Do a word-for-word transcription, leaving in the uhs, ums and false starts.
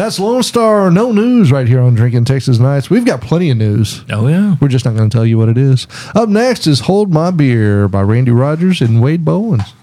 That's Lone Star. No news right here on Drinking Texas Nights. We've got plenty of news. Oh, yeah. We're just not going to tell you what it is. Up next is Hold My Beer by Randy Rogers and Wade Bowens.